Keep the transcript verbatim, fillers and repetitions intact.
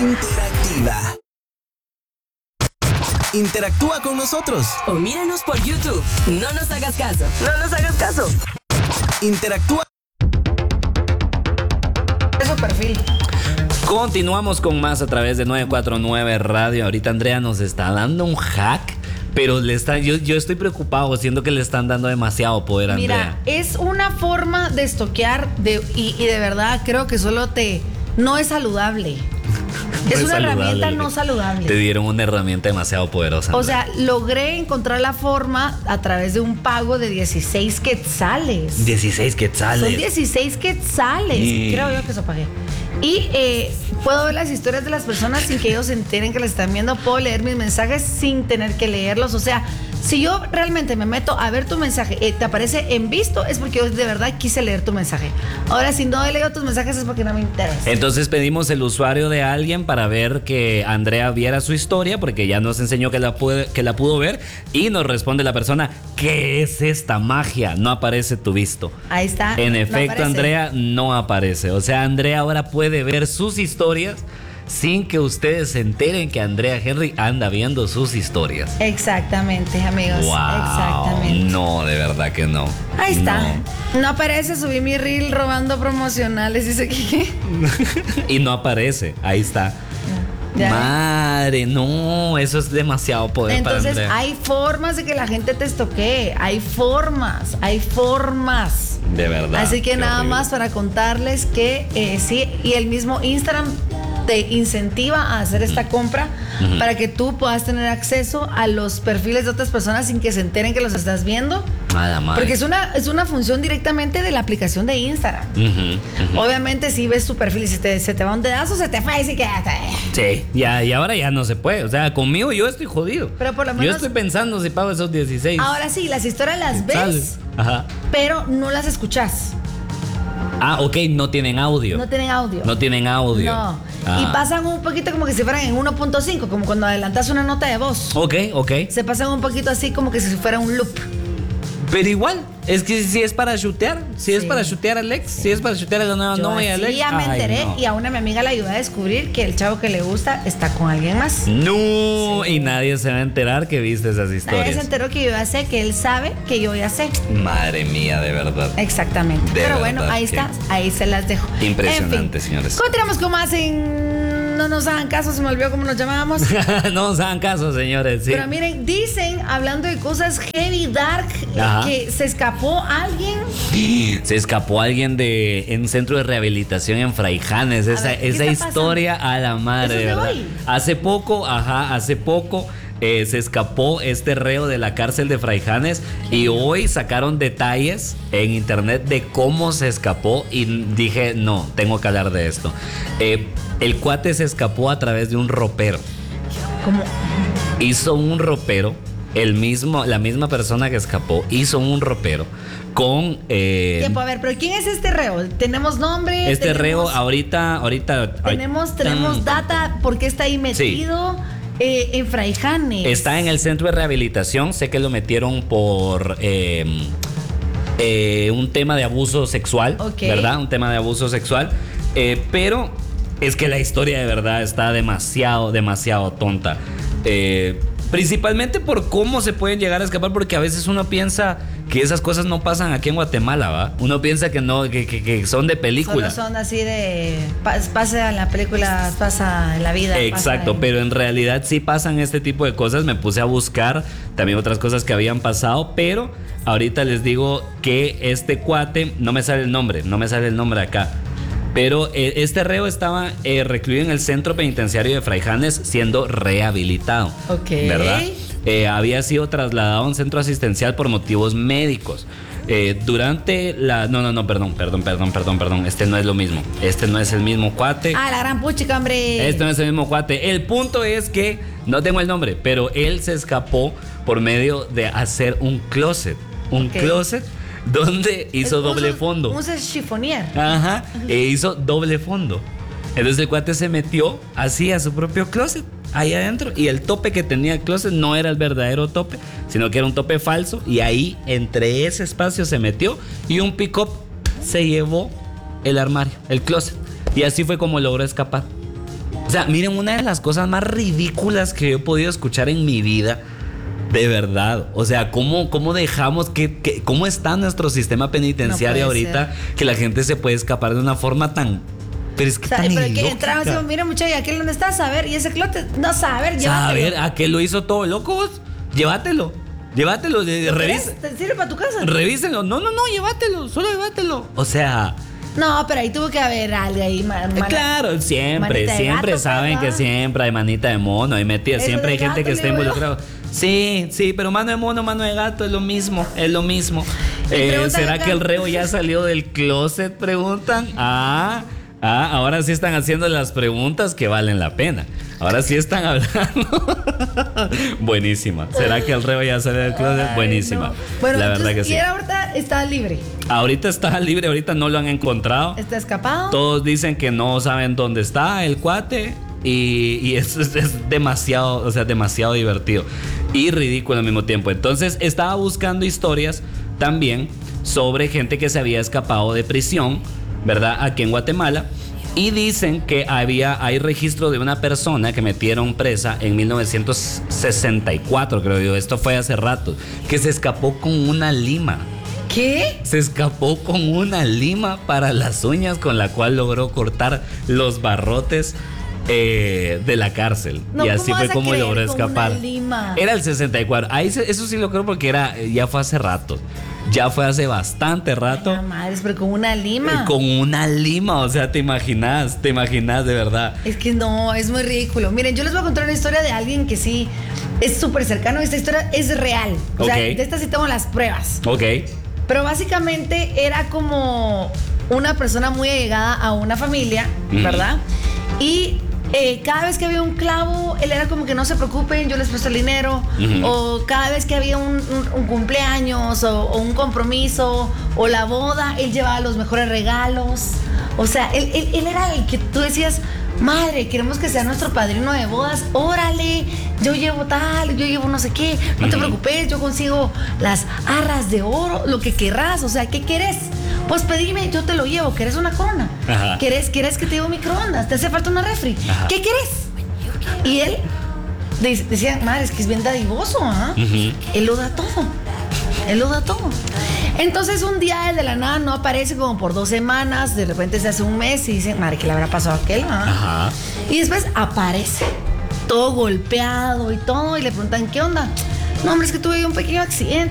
interactiva. Interactúa con nosotros. O míranos por YouTube. No nos hagas caso. No nos hagas caso. Interactúa. Es su perfil. Continuamos con más a través de nueve cuatro nueve Radio. Ahorita Andrea nos está dando un hack, pero le está, yo, yo estoy preocupado, siento que le están dando demasiado poder a Andrea. Mira, es una forma de estoquear de, y, y de verdad creo que solo te... No es saludable. No es es una saludable, herramienta le- no saludable. Te dieron una herramienta demasiado poderosa, O Andrea. sea, logré encontrar la forma a través de un pago de dieciséis quetzales. dieciséis quetzales. Son dieciséis quetzales. Y- Creo yo que eso pagué. Y eh, puedo ver las historias de las personas sin que ellos se enteren que las están viendo. Puedo leer mis mensajes sin tener que leerlos. O sea, si yo realmente me meto a ver tu mensaje, eh, te aparece en visto, es porque yo de verdad quise leer tu mensaje. Ahora, si no he leído tus mensajes es porque no me interesa. Entonces pedimos el usuario de alguien para ver que Andrea viera su historia, porque ya nos enseñó que la, puede, que la pudo ver, y nos responde la persona: ¿qué es esta magia? No aparece tu visto. Ahí está. En no efecto, aparece. Andrea no aparece. O sea, Andrea ahora puede ver sus historias sin que ustedes se enteren que Andrea Henry anda viendo sus historias. Exactamente, amigos. Wow. Exactamente. No, de verdad que no. Ahí está. No. No aparece, subí mi reel robando promocionales. Dice que. Y no aparece. Ahí está. Ya. Madre, no, eso es demasiado poder para Entonces, Andrea. hay formas de que la gente te estoquee. Hay formas, hay formas. De verdad. Así que qué nada horrible. más para contarles que eh, sí, y el mismo Instagram te incentiva a hacer esta compra Ujú. para que tú puedas tener acceso a los perfiles de otras personas sin que se enteren que los estás viendo. Nada más. Porque es una, es una función directamente de la aplicación de Instagram. Ujú, ujú. Obviamente, si ves tu perfil y se te, se te va un dedazo, se te fue y se queda. Sí, ya, y ahora ya no se puede. O sea, conmigo yo estoy jodido. Pero por lo Yo menos- estoy pensando si pago esos dieciséis. Ahora sí, las historias las ves, ¿Sabes? Ajá. pero no las escuchas. Ah, ok, no tienen audio. No tienen audio. No tienen audio. No. Ah. Y pasan un poquito como que si fueran en uno punto cinco, como cuando adelantas una nota de voz. Ok, ok. Se pasan un poquito así como que si fuera un loop. Pero igual, es que si es para chutear, si es Sí. para chutear a Alex, si es para chutear a la nueva Yo novia así Alex. ya me ay, enteré no. y a una mi amiga le ayudé a descubrir que el chavo que le gusta está con alguien más. No, Sí. y nadie se va a enterar que viste esas Nadie historias. se enteró que yo ya sé, que él sabe que yo ya sé. Madre mía, de verdad. Exactamente. De Pero bueno, verdad ahí que- está, ahí se las dejo. Impresionante, En fin, señores. continuamos con más en No nos hagan caso, se me olvidó cómo nos llamábamos. No nos hagan caso, señores. Sí. Pero miren, dicen, hablando de cosas heavy, dark, eh, Ajá. que se escapó alguien. Se escapó alguien de un centro de rehabilitación en Fraijanes. Esa, ver, ¿qué esa está historia a la madre, ¿Eso es de ¿verdad? hoy? Hace poco, ajá, hace poco eh, se escapó este reo de la cárcel de Fraijanes y hoy sacaron detalles en internet de cómo se escapó y dije, no, tengo que hablar de esto. Eh, el cuate se escapó a través de un ropero. Como, Hizo un ropero, el mismo, la misma persona que escapó hizo un ropero con eh, tiempo, a ver, pero ¿quién es este reo? ¿Tenemos nombre? este ¿Tenemos- reo ahorita, ahorita Tenemos, tenemos Mm. data, ¿por qué está ahí metido? Eh, en Fraijanes. Está en el centro de rehabilitación. Sé que lo metieron por eh, eh, un tema de abuso sexual, Ok. ¿verdad? Un tema de abuso sexual. Eh, pero es que la historia de verdad está demasiado, demasiado tonta. Eh, principalmente por cómo se pueden llegar a escapar, porque a veces uno piensa que esas cosas no pasan aquí en Guatemala, ¿va? Uno piensa que no, que, que- que son de película. Solo son así de. pas- Pasa en la película, pasa en la vida. Exacto, pasa en- pero en realidad sí pasan este tipo de cosas. Me puse a buscar también otras cosas que habían pasado, pero ahorita les digo que este cuate, no me sale el nombre, no me sale el nombre acá, pero eh, este reo estaba eh, recluido en el centro penitenciario de Fraijanes siendo rehabilitado. Ok. ¿Verdad? Eh, había sido trasladado a un centro asistencial por motivos médicos. Eh, durante la... No, no, no, perdón, perdón, perdón, perdón, perdón. Este no es lo mismo. Este no es el mismo cuate. Ah, la gran puchica, hombre. Este no es el mismo cuate. El punto es que, no tengo el nombre, pero él se escapó por medio de hacer un closet. Un Ok. closet donde hizo Es- doble un- fondo. Un chifonier. Ajá, e hizo doble fondo. Entonces el cuate se metió así a su propio closet, ahí adentro. Y el tope que tenía el closet no era el verdadero tope, sino que era un tope falso. Y ahí, entre ese espacio, se metió y un pick-up se llevó el armario, el closet. Y así fue como logró escapar. O sea, miren, una de las cosas más ridículas que yo he podido escuchar en mi vida, de verdad. O sea, ¿cómo, cómo dejamos que, que cómo está nuestro sistema penitenciario No ahorita ser. que la gente se puede escapar de una forma tan... Pero es que O sea, tan pero que ilógica. entraba así, mira muchacho, ¿y aquel dónde está? A ver, y ese clote, no saber, llévatelo. ¿Saber a qué lo hizo todo loco vos? Llévatelo. Llévatelo. de- ¿Lo Revisa. querés? ¿Te sirve para tu casa? Revísenlo. No, no, no, llévatelo. Solo llévatelo. O sea... No, pero ahí tuvo que haber algo ahí, ma- mana- Claro, siempre, manita de siempre gato, saben ¿verdad? que siempre hay manita de mono ahí metida, Eso siempre de hay gente gato, que está le digo yo. involucrada. Sí, sí, pero mano de mono, mano de gato es lo mismo, es lo mismo. Y Eh, preguntan ¿Será acá. que el reo ya salió del closet? Preguntan. Ah, ah, ahora sí están haciendo las preguntas que valen la pena. Ahora sí están hablando. Buenísima. ¿Será que el reo ya salió del closet? Ay, Buenísima. no. Bueno, la verdad entonces, que sí. y él ahorita está libre, Ahorita está libre, ahorita no lo han encontrado. está escapado. Todos dicen que no saben dónde está el cuate y, y eso es, es demasiado, o sea, demasiado divertido y ridículo al mismo tiempo. Entonces estaba buscando historias también sobre gente que se había escapado de prisión, ¿verdad? Aquí en Guatemala. Y dicen que había, hay registro de una persona que metieron presa en mil novecientos sesenta y cuatro, creo yo. Esto fue hace rato, que se escapó con una lima. ¿Qué? Se escapó con una lima para las uñas con la cual logró cortar los barrotes eh, de la cárcel. No, y así ¿cómo fue vas a como creer logró con escapar. una lima? Era el sesenta y cuatro. Ahí se- eso sí lo creo porque era, ya fue hace rato. Ya fue hace bastante rato. No madres, pero con una lima. Eh, Con una lima, o sea, te imaginas, te imaginas de verdad. Es que no, es muy ridículo. Miren, yo les voy a contar una historia de alguien que sí es súper cercano. Esta historia es real. O sea, Ok. de esta sí tengo las pruebas. Ok. Pero básicamente era como una persona muy allegada a una familia, Ujú. ¿verdad? Y eh, cada vez que había un clavo, él era como que no se preocupen, yo les presto el dinero. Ujú. O cada vez que había un, un- un cumpleaños o, o un compromiso o la boda, él llevaba los mejores regalos. O sea, él, él- él era el que tú decías, madre, queremos que sea nuestro padrino de bodas, órale, yo llevo tal, yo llevo no sé qué, no te Ujú. preocupes, yo consigo las arras de oro, lo que querrás, o sea, ¿qué querés? Pues pedime, yo te lo llevo, ¿querés una corona? Ajá. ¿Querés, ¿Querés que te llevo microondas? ¿Te hace falta una refri? Ajá. ¿Qué querés? Y él de- decía, madre, es que es bien dadivoso, ¿ah? Ujú. Él lo da todo. Él lo da todo. Entonces un día él de la nada no aparece como por dos semanas, de repente se hace un mes y dice, madre, ¿qué le habrá pasado a aquel? ah?" Ajá. Y después aparece, todo golpeado y todo, y le preguntan, ¿qué onda? No, hombre, es que tuve un pequeño accidente.